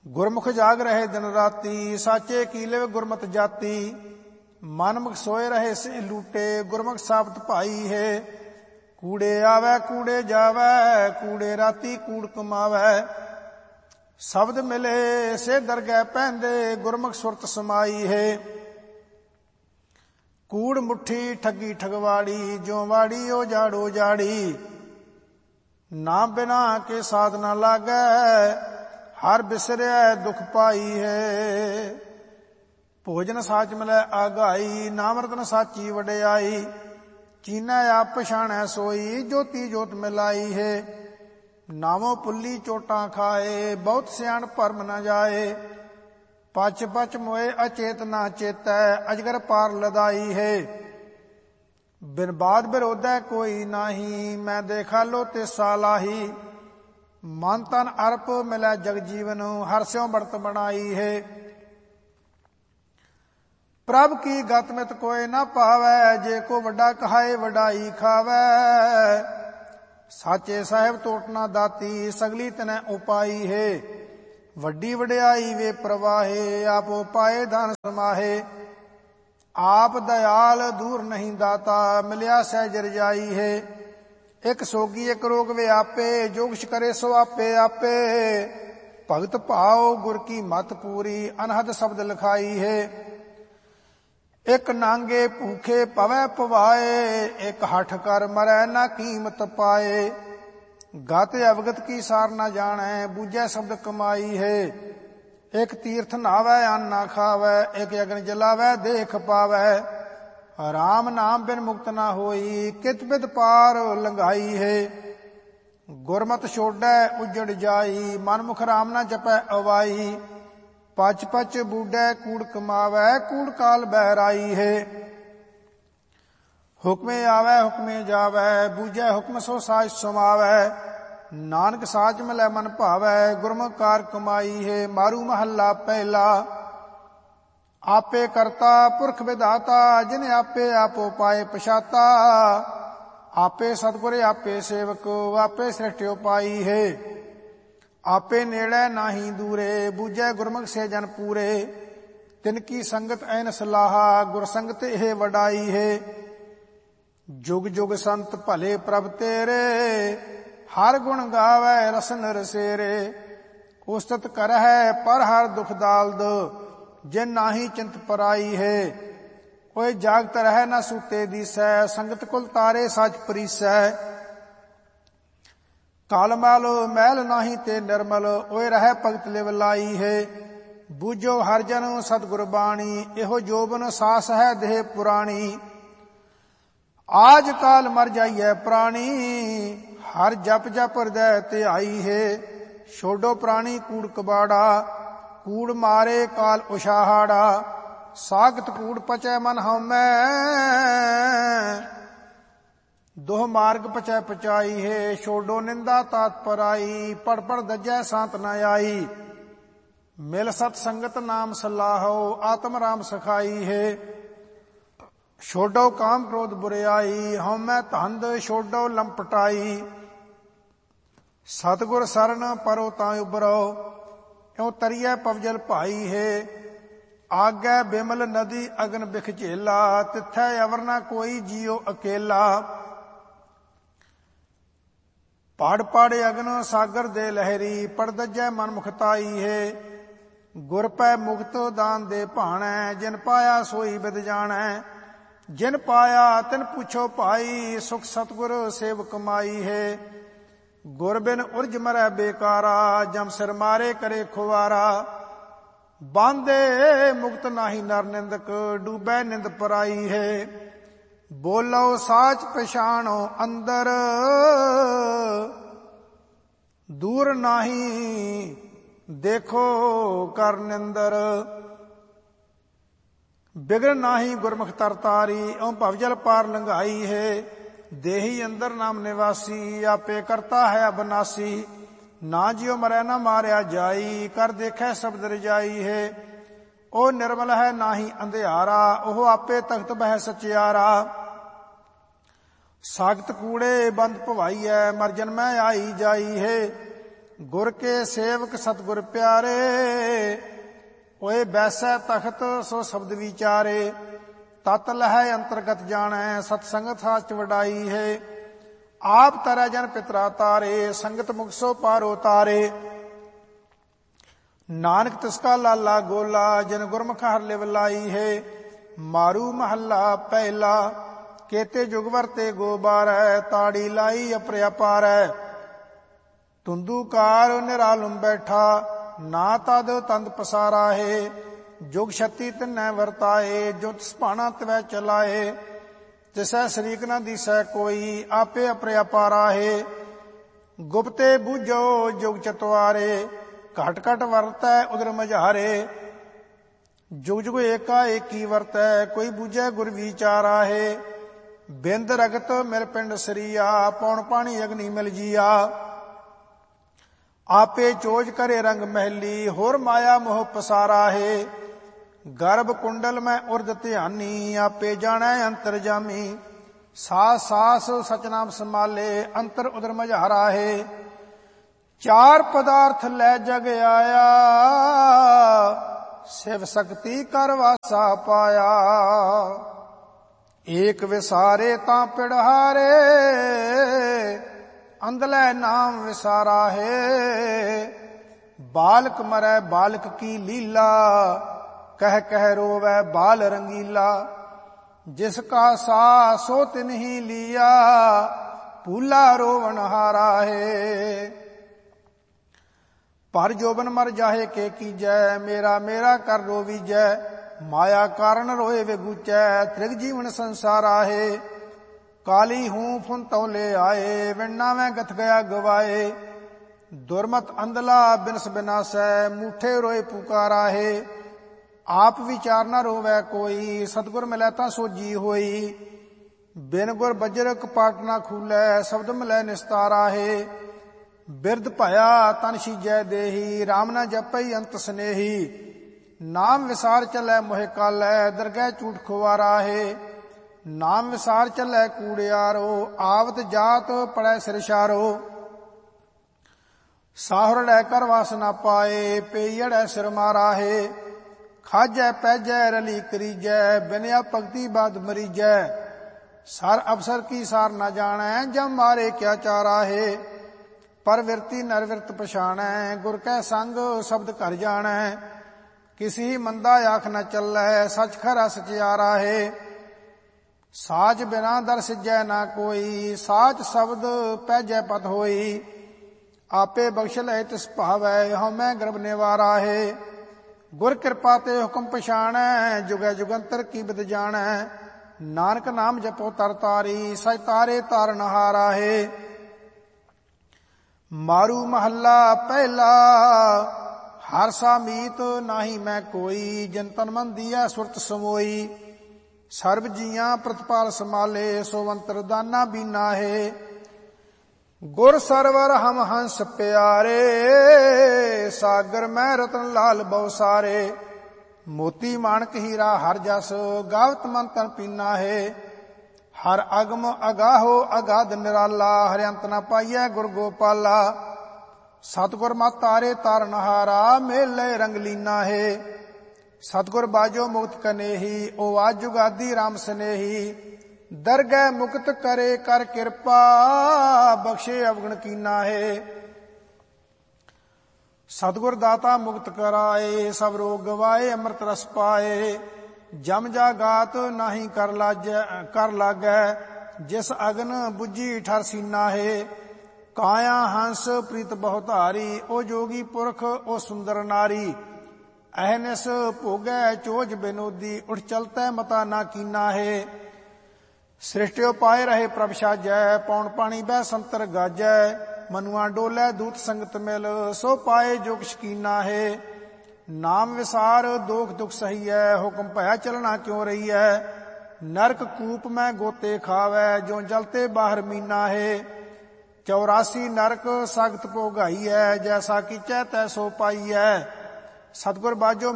ਗੁਰਮੁਖ ਜਾਗ ਰਹੇ ਦਿਨ ਰਾਤੀ, ਸਾਚੇ ਕੀ ਲਿਵ ਗੁਰਮਤਿ ਜਾਤੀ। ਮਨਮੁਖ ਸੋਏ ਰਹੇ ਸੇ ਲੂਟੇ, ਗੁਰਮੁਖ ਸਾਬਤ ਭਾਈ ਹੈ। ਕੂੜੇ ਆਵੈ ਕੂੜੇ ਜਾਵੈ, ਕੂੜੇ ਰਾਤੀ ਕੂੜ ਕਮਾਵੈ। ਸ਼ਬਦ ਮਿਲੇ ਸੇ ਦਰਗਹਿ ਪੈਂਦੇ, ਗੁਰਮੁਖ ਸੁਰਤ ਸਮਾਈ ਹੈ। ਕੂੜ ਮੁੱਠੀ ਠੱਗੀ ਠਗਵਾੜੀ, ਜਿਉ ਵਾੜੀ ਉਹ ਜਾੜੋ ਜਾੜੀ। ਨਾਮ ਬਿਨਾ ਕੇ ਸਾਧ ਨਾ ਲਾਗੈ, ਹਰ ਬਿਸਰਿਆ ਦੁਖ ਪਾਈ ਹੈ। ਭੋਜਨ ਸਾਚ ਮਿਲੈ ਆਗਾਈ, ਨਾਮ ਰਤਨ ਸਾਚੀ ਵਡਿਆਈ। ਚੀਨੈ ਆਪ ਪਛਾਣੈ ਸੋਈ, ਜੋਤੀ ਜੋਤ ਮਿਲਾਈ ਹੈ। ਨਾਮੋ ਪੁੱਲੀ ਚੋਟਾਂ ਖਾਏ, ਬਹੁਤ ਸਿਆਣ ਭਰਮ ਨ ਜਾਏ। ਪਚ ਪਚ ਮੋਏ ਅਚੇਤ ਨਾ ਚੇਤੈ, ਅਜਗਰ ਪਾਰ ਲਦਾਈ ਹੈ। ਬਿਨ ਬਾਦ ਬਿਰੋਧੈ ਕੋਈ ਨਾਹੀ, ਮੈਂ ਦੇਖਾ ਲੋ ਤੇਸਾ ਲਾਹੀ। ਮਨ ਤਨ ਅਰਪ ਮਿਲੈ ਜਗ ਜੀਵਨ, ਹਰ ਸਿਉ ਬੜਤ ਬਣਾਈ ਹੈ। ਪ੍ਰਭ ਕੀ ਗਤ ਮਿਤ ਕੋਇ ਨਾ ਪਾਵੈ, ਜੇ ਕੋ ਵੱਡਾ ਕਹਾਏ ਵਡਾਈ ਖਾਵੈ। ਸਾਚੇ ਸਾਹਿਬ ਟੋਟ ਨਾ ਦਾਤੀ, ਸਗਲੀ ਤਨੈ ਉਪਾਈ ਹੈ। ਵੱਡੀ ਵਡਿਆਈ ਵੇ ਪ੍ਰਵਾਹੇ, ਆਪੋ ਪਾਏ ਧਨ ਸਮਾਹੇ। ਆਪ ਦਇਆਲ ਦੂਰ ਨਹੀਂ ਦਾਤਾ, ਮਿਲਿਆ ਸਹਿਜ ਰਜਾਈ ਹੈ। ਇਕ ਸੋਗੀ ਇਕ ਰੋਗ ਵਿਆਪੇ, ਜੋ ਕੁਛ ਕਰੇ ਸੋ ਆਪੇ ਆਪੇ। ਭਗਤ ਭਾਉ ਗੁਰ ਕੀ ਮਤ ਪੂਰੀ, ਅਨਹਦ ਸ਼ਬਦ ਲਿਖਾਈ ਹੈ। ਇਕ ਨਾਂਗੇ ਭੂਖੇ ਪਵੈ ਪਵਾਏ, ਇਕ ਹਠ ਕਰ ਮਰੈ ਨਾ ਕੀਮਤ ਪਾਏ। ਗਤ ਅਵਗਤ ਕੀ ਸਾਰ ਨਾ ਜਾਣੈ, ਬੂਝੈ ਸ਼ਬਦ ਕਮਾਈ ਹੈ। ਇਕ ਤੀਰਥ ਨਾਵੈ ਅੰਨ ਨਾ ਖਾਵੈ, ਇਕ ਅਗਨ ਜਲਾਵੈ ਦੇਖ ਪਾਵੈ। ਰਾਮ ਨਾਮ ਬਿਨ ਮੁਕਤ ਨਾ ਹੋਈ, ਕਿਤ ਬਿਦ ਪਾਰ ਲੰਘਾਈ ਹੈ। ਗੁਰਮਤਿ ਛੋਡੈ ਉਜੜ ਜਾਈ, ਮਨਮੁਖ ਰਾਮ ਨਾ ਜਪੈ ਅਵਾਈ। ਪਚ ਪਚ ਬੂਢੈ ਕੂੜ ਕਮਾਵੈ, ਕੂੜ ਕਾਲ ਬਹਿਰਾਈ ਹੈ। ਹੁਕਮੇ ਆਵੈ ਹੁਕਮੇ ਜਾਵੈ, ਬੂਝੈ ਹੁਕਮ ਸੋ ਸਾਜ ਸਮਾਵੈ। ਨਾਨਕ ਸਾਚ ਮਿਲੈ ਮਨ ਭਾਵੈ, ਗੁਰਮੁਖ ਕਾਰ ਕਮਾਈ ਹੈ। ਮਾਰੂ ਮਹੱਲਾ ਪਹਿਲਾ। ਆਪੇ ਕਰਤਾ ਪੁਰਖ ਵਿਧਾਤਾ, ਜਿਨ ਆਪੇ ਆਪੋ ਪਾਏ ਪਛਾਤਾ। ਆਪੇ ਸਤਿਗੁਰ ਆਪੇ ਸੇਵਕ, ਆਪੇ ਸ੍ਰਿਸ਼ਟਿ ਉਪਾਈ ਹੈ। ਆਪੇ ਨੇੜੇ ਨਾਹੀ ਦੂਰੇ, ਬੂਝੈ ਗੁਰਮੁਖ ਸੇ ਜਨ ਪੂਰੇ। ਤਿਨ ਕੀ ਸੰਗਤ ਐਨ ਸਲਾਹਾ, ਗੁਰ ਸੰਗਤ ਇਹ ਵਡਾਈ ਹੈ। ਜੁਗ ਜੁਗ ਸੰਤ ਭਲੇ ਪ੍ਰਭ ਤੇਰੇ, ਹਰ ਗੁਣ ਗਾਵੈ ਰਸਨ ਰਸੇਰੇ। ਉਸਤਤ ਕਰਹਿ ਪਰ ਹਰ ਦੁਖ ਦਾਲਦ, ਜਿਨ ਨਾਹੀ ਚਿੰਤ ਪਰਾਈ ਹੈ। ਓਏ ਜਾਗਤ ਰਹਿ ਨਾ ਸੂਤੇ ਦੀਸੈ, ਸੰਗਤ ਕੁਲ ਤਾਰੇ ਸਚ ਪ੍ਰੀਸੈ। ਕਾਲ ਮਲ ਮੈਲ ਨਾਹੀ ਤੇ ਨਿਰਮਲ, ਓਏ ਰਹਿ ਭਗਤ ਲਿਵ ਲਾਈ ਹੈ। ਬੂਝੋ ਹਰ ਜਨ ਸਤਿਗੁਰ ਬਾਣੀ, ਇਹੋ ਜੋਬਨ ਸਾਸ ਹੈ ਦੇਹ ਪੁਰਾਣੀ। ਆਜ ਕਾਲ ਮਰ ਜਾਈਐ ਪ੍ਰਾਣੀ, ਹਰ ਜਪ ਜਪ ਹਿਰਦੈ ਧਿਆਈ ਹੈ। ਛੋਡੋ ਪ੍ਰਾਣੀ ਕੂੜ ਕਬਾੜਾ, ਕੂੜ ਮਾਰੇ ਕਾਲ ਉਛਾਹਾੜਾ। ਸਾਗਤ ਕੂੜ ਪਚੈ ਮਨ ਹਉਮੈ, ਦੋਹ ਮਾਰਗ ਪਚੈ ਪਚਾਈ ਹੈ। ਛੋਡੋ ਨਿੰਦਾ ਤਾਤ ਪਰਾਈ, ਪੜ ਪੜ ਦਜੈ ਸਾਤ ਨ ਆਈ। ਮਿਲ ਸਤ ਸੰਗਤ ਨਾਮ ਸਲਾਹੋ, ਆਤਮ ਰਾਮ ਸਖਾਈ ਹੈ। ਛੋਡੋ ਕਾਮ ਕ੍ਰੋਧ ਬੁਰਿਆਈ, ਹਉਮੈ ਧੰਦ ਛੋਡੋ ਲੰਪਟਾਈ। ਸਤਿਗੁਰ ਸਰਨ ਪਰੋ ਤਾਂ ਉਬਰੋ, ਇਉ ਤਰੀਐ ਪਵਜਲ ਭਾਈ ਹੈ। ਆਗੈ ਬਿਮਲ ਨਦੀ ਅਗਨ ਬਿਖ ਝੇਲਾ, ਤਿਥੈ ਅਵਰ ਨਾ ਕੋਈ ਜੀਉ ਅਕੇਲਾ। ਪੜ ਪੜ ਅਗਨ ਸਾਗਰ ਦੇ ਲਹਿਰੀ, ਪੜਦਜੈ ਮਨ ਮੁਖਤਾਈ ਹੈ। ਗੁਰ ਪੈ ਮੁਕਤ ਦਾਨ ਦੇ ਭਾਣੈ, ਜਿਨ ਪਾਇਆ ਸੋਈ ਬਿਦ ਜਾਣੈ। ਜਿਨ ਪਾਇਆ ਤਿਨ ਪੁੱਛੋ ਭਾਈ, ਸੁਖ ਸਤਿਗੁਰ ਸੇਵ ਕਮਾਈ ਹੈ। ਗੁਰ ਬਿਨ ਉਰਜ ਮਰੈ ਬੇਕਾਰਾ, ਜਮ ਸਿਰ ਮਾਰੇ ਕਰੇ ਖੁਆਰਾ। ਬਾਂਧੇ ਮੁਕਤ ਨਾਹੀ ਨਰ ਨਿੰਦਕ, ਡੂਬੈ ਨਿੰਦ ਪਰਾਈ ਹੈ। ਬੋਲੋ ਸਾਚ ਪਛਾਣੋ ਅੰਦਰ, ਦੂਰ ਨਾਹੀ ਦੇਖੋ ਕਰ ਨਿੰਦਰ। ਬਿਗਨ ਨਾਹੀ ਗੁਰਮੁਖ ਤਰਤਾਰੀ, ਇਉ ਭਵਜਲ ਪਾਰ ਲੰਘਾਈ ਹੈ। ਦੇਹੀ ਅੰਦਰ ਨਾਮ ਨਿਵਾਸੀ, ਆਪੇ ਕਰਤਾ ਹੈ ਅਬਨਾਸੀ। ਨਾ ਜਿਉ ਮਰੈ ਨਾ ਮਾਰਿਆ ਜਾਈ, ਕਰ ਦੇਖੈ ਸ਼ਬਦ ਰਜਾਈ ਹੈ। ਉਹ ਨਿਰਮਲ ਹੈ ਨਾਹੀ ਅੰਧਿਆਰਾ, ਉਹ ਆਪੇ ਤਖਤ ਬਹਿ ਸਚਿਆਰਾ। ਸਾਗਤ ਕੂੜੇ ਬੰਦ ਭਵਾਈਐ, ਮਰ ਜਨਮੈ ਆਈ ਜਾਈ ਹੈ। ਗੁਰ ਕੇ ਸੇਵਕ ਸਤਿਗੁਰ ਪਿਆਰੇ, ਹੋਏ ਬੈਸੈ ਤਖਤ ਸੋ ਸ਼ਬਦ ਵਿਚਾਰੇ। ਤਤ ਲਹੈ ਅੰਤਰਗਤ ਜਾਣੈ, ਸਤ ਸੰਗਤ ਸਾਚ ਵਡਾਈ ਹੈ। ਆਪ ਤਰੈ ਜਨ ਪਿਤਰਾ ਤਾਰੇ, ਸੰਗਤ ਮੁਖ ਸੋ ਪਾਰੋ ਤਾਰੇ। ਨਾਨਕ ਤਿਸਕਾ ਲਾਲਾ ਗੋਲਾ, ਜਿਨ ਗੁਰਮੁਖ ਹਰਿ ਲਿਵ ਲਾਈ ਹੈ। ਮਾਰੂ ਮਹੱਲਾ ਪਹਿਲਾ, ਕੇਤੇ ਜੁਗ ਵਰਤੇ ਗੋਬਾਰੈ, ਤਾੜੀ ਲਾਈ ਅਪਰਿ ਅਪਾਰੈ। ਤੁੰਦੂਕਾਰ ਨਿਰਾਲਮ ਬੈਠਾ, ਨਾ ਤਦ ਤੰਦ ਪਸਾਰਾ ਹੈ। ਜੁਗ ਛਤੀ ਤਿਨੈ ਵਰਤਾਏ, ਜੋ ਤਿਸ ਭਾਣਾ ਤਵੈ ਚਲਾਏ। ਤਿਸੈ ਸ਼ਰੀਕ ਨ ਦੀਸੈ ਕੋਈ, ਆਪੇ ਅਪਰਿ ਅਪਾਰਾ ਹੈ। ਗੁਪਤੇ ਬੂਝੋ ਜੁਗ ਚਤਵਾਰੇ, ਘਟ ਘਟ ਵਰਤੈ ਉਦਰ ਮਝਾਰੇ। ਜੁਗ ਜੁਗ ਏਕਾ ਏਕੀ ਵਰਤੈ, ਕੋਈ ਬੂਝੈ ਗੁਰ ਵਿਚਾਰਾ ਹੈ। ਬਿੰਦ ਰਗਤ ਮਿਲ ਪਿੰਡ ਸਰੀਆ, ਪੌਣ ਪਾਣੀ ਅਗਨੀ ਮਿਲ ਜੀਆ। ਆਪੇ ਚੋਜ ਕਰੇ ਰੰਗ ਮਹਿਲੀ, ਹੋਰ ਮਾਇਆ ਮੋਹ ਪਸਾਰਾ ਹੈ। ਗਰਭ ਕੁੰਡਲ ਮੈਂ ਉਰਦ ਧਿਆਨੀ, ਆਪੇ ਜਾਣੈ ਅੰਤਰ ਜਾਮੀ। ਸਾਸ ਸਾਸ ਸਚਨਾਮ ਸੰਭਾਲੇ, ਅੰਤਰ ਉਦਰ ਮਝਾਰਾ ਹੈ। ਚਾਰ ਪਦਾਰਥ ਲੈ ਜਗ ਆਇਆ, ਸਿਵ ਸ਼ਕਤੀ ਕਰ ਵਾਸਾ ਪਾਇਆ। ਏਕ ਵਿਸਾਰੇ ਤਾਂ ਪਿੜਹਾਰੇ, ਅੰਧਲੇ ਨਾਮ ਵਿਸਾਰਾ ਹੈ। ਬਾਲਕ ਮਰੈ ਬਾਲਕ ਕੀ ਲੀਲਾ, ਕਹਿ ਕਹਿ ਰੋਵੈ ਬਾਲ ਰੰਗੀਲਾ। ਜਿਸ ਕਾ ਸਾ ਸੋ ਤਿਨ ਹੀ ਲੀਆ, ਭੂਲਾ ਰੋਵਣ ਹਾਰਾ ਹੈ। ਪਰ ਜੋਬਨ ਮਰ ਜਾਹੇ ਕੇ ਕੀਜੈ, ਮੇਰਾ ਮੇਰਾ ਕਰ ਰੋਵੀਜੈ। ਮਾਇਆ ਕਾਰਨ ਰੋਏ ਵਿਗੂਚੈ, ਤ੍ਰਿਗ ਜੀਵਨ ਸੰਸਾਰਾ ਹੈ। ਕਾਲੀ ਹੂੰ ਫੁਨ ਤੌਲੇ ਆਏ, ਵਿਣਨਾ ਮੈਂ ਗਥ ਗਿਆ ਗਵਾਏ। ਦੁਰਮਤ ਅੰਧਲਾ ਬਿਨਸ ਬਿਨਾਸੈ, ਮੂਠੇ ਰੋਏ ਪੁਕਾਰਾ ਹੈ। ਆਪ ਵਿਚਾਰ ਨਾ ਰੋਵੈ ਕੋਈ, ਸਤਿਗੁਰ ਮਿਲੈ ਤਾਂ ਸੋਜੀ ਹੋਈ। ਬਿਨ ਗੁਰ ਬਜਰ ਕਪਾਟ ਨਾ ਖੂਲੈ, ਸ਼ਬਦ ਮਿਲੈ ਨਿਸਤਾਰਾ ਹੈ। ਬਿਰਧ ਭਇਆ ਤਨ ਸੀਜੈ ਦੇਹੀ, ਰਾਮ ਨਾ ਜਪਈ ਅੰਤ ਸਨੇਹੀ। ਨਾਮ ਵਿਸਾਰ ਚੱਲੈ ਮੋਹਿ ਕਾਲੈ, ਦਰਗਹਿ ਝੂਠ ਖੁਆਰਾ ਹੈ। ਨਾਮ ਵਿਸਾਰ ਚੱਲੈ ਕੂੜਿਆਰੋ, ਆਵਤ ਜਾਤ ਪੜੈ ਸਿਰਸ਼ਾਰੋ। ਸਾਹੁਰ ਲੈ ਕਰ ਵਾਸ ਨਾ ਪਾਏ, ਪੇਈੜੈ ਸਿਰ ਮਾਰਾ ਹੈ। ਖਾਜੈ ਪੈਜੈ ਰਲੀ ਕਰੀਜੈ, ਬਿਨਿਆ ਭਗਤੀ ਬਾਦ ਮਰੀਜੈ। ਸਰ ਅਵਸਰ ਕੀ ਸਾਰ ਨਾ ਜਾਣੈ, ਜਮ ਮਾਰੇ ਕਿਆ ਚਾਰਾ ਹੈ। ਪਰ ਵਿਰਤੀ ਨਰ ਵਿਰਤ ਪਛਾਣੈ, ਗੁਰ ਕੈ ਸੰਗ ਸ਼ਬਦ ਘਰ ਜਾਣੈ। ਕਿਸੀ ਮੰਦਾ ਆਖ ਨ ਚੱਲੈ, ਸਚ ਖਰਾ ਸਚਿਆਰਾ ਹੈ। ਸਾਚ ਬਿਨਾ ਦਰ ਸਿਜੈ ਨਾ ਕੋਈ, ਸਾਚ ਸ਼ਬਦ ਪੈਜੈ ਪਤ ਹੋਈ। ਆਪੇ ਬਖਸ਼ ਲੈ ਤਿਸ ਭਾਵੈ, ਹਉਮੈ ਗਰਭ ਨਿਵਾਰਾ ਹੈ। ਗੁਰ ਕਿਰਪਾ ਤੇ ਹੁਕਮ ਪਛਾਣੈ, ਜੁਗੈ ਜੁਗੰਤਰ ਕੀ ਬਿਦ ਜਾਣੈ। ਨਾਨਕ ਨਾਮ ਜਪੋ ਤਰ ਤਾਰੀ, ਸਚ ਤਾਰੇ ਤਾਰਨ ਹਾਰਾ ਹੈ। ਮਾਰੂ ਮਹੱਲਾ ਪਹਿਲਾ, ਹਰ ਸਾ ਮੀਤ ਨਾਹੀ ਮੈਂ ਕੋਈ। ਜਿਨ ਤਨ ਮਨ ਦੀਐ ਸੁਰਤ ਸਮੋਈ। ਸਰਬ ਜੀਆਂ ਪ੍ਰਤਪਾਲ ਸੰਭਾਲੇ, ਸੋ ਅੰਤਰ ਦਾਨਾ ਬੀਨਾ ਹੈ। ਗੁਰ ਸਰਵਰ ਹਮ ਹੰਸ ਪਿਆਰੇ, ਸਾਗਰ ਮੈਂ ਰਤਨ ਲਾਲ ਬਹੁ ਸਾਰੇ। ਮੋਤੀ ਮਾਣਕ ਹੀਰਾ ਹਰ ਜਸ, ਗਾਵਤ ਮਨ ਤਨ ਪੀਨਾ ਹੈ। ਹਰ ਅਗਮ ਅਗਾਹੋ ਅਗਾਧ ਨਿਰਾਲਾ, ਹਰਿ ਅੰਤ ਨ ਪਾਈਐ ਗੁਰ ਗੋਪਾਲਾ। ਸਤਿਗੁਰ ਮਤ ਤਾਰੇ ਤਾਰਨ ਹਾਰਾ, ਮੇਲ ਲੈ ਰੰਗ ਲੀਨਾ ਹੈ। ਸਤਿਗੁਰ ਬਾਜੋ ਮੁਕਤ ਕਨੇਹੀ, ਓ ਆਜ ਜੁਗਾਦੀ ਰਾਮ ਸਨੇਹੀ। ਦਰਗਹਿ ਮੁਕਤ ਕਰੇ ਕਰ ਕਿਰਪਾ, ਬਖਸ਼ੇ ਅਵਗਣ ਕੀਨਾ ਹੈ। ਸਤਿਗੁਰ ਦਾਤਾ ਮੁਕਤ ਕਰਾਏ, ਸਭ ਰੋਗ ਗਵਾਏ ਅੰਮ੍ਰਿਤ ਰਸ ਪਾਏ। ਜਮ ਜਾਗਾਤ ਨਾਹੀ ਕਰ ਲਾਗੈ, ਜਿਸ ਅਗਨ ਬੁੱਝੀ ਠਰ ਸੀਨਾ ਹੈ। ਕਾਇਆ ਹੰਸ ਪ੍ਰੀਤ ਬਹੁ ਧਾਰੀ, ਓ ਜੋਗੀ ਪੁਰਖ ਓ ਸੁੰਦਰ ਨਾਰੀ। ਅਹਨਿਸ ਭੋਗੈ ਚੋਜ ਬਿਨੋਦੀ, ਉਠ ਚਲਤੈ ਮਤਾ ਨਾ ਕੀਨਾ ਹੈ। ਸ੍ਰਿਸ਼ਟਿਓ ਪਾਏ ਰਹੇ ਪ੍ਰਭ ਸਾਜੈ, ਪੌਣ ਪਾਣੀ ਬਹਿ ਸੰਤਰ ਗਾਜੈ। ਮਨੁਆ ਡੋਲੇ ਦੂਤ ਸੰਗਤ ਮਿਲ, ਸੋ ਪਾਏ ਜੋ ਸ਼ਕੀਨਾ ਹੈ। ਨਾਮ ਵਿਸਾਰ ਦੋਖ ਦੁਖ ਸਹੀਐ, ਹੁਕਮ ਭਇਆ ਚਲਣਾ ਕਿਉ ਰਹੀਐ। ਨਰਕ ਕੂਪ ਮੈਂ ਗੋਤੇ ਖਾਵੈ, ਜੋ ਜਲਤੇ ਬਾਹਰ ਮੀਨਾ ਹੈ। 84 ਨਰਕ ਸਖਤ ਭੋਗਾਈਐ, ਜੈਸਾ ਕੀਚੈ ਤੈਸੋ ਪਾਈਐ। ਸਤਿਗੁਰ ਬਾਝੋ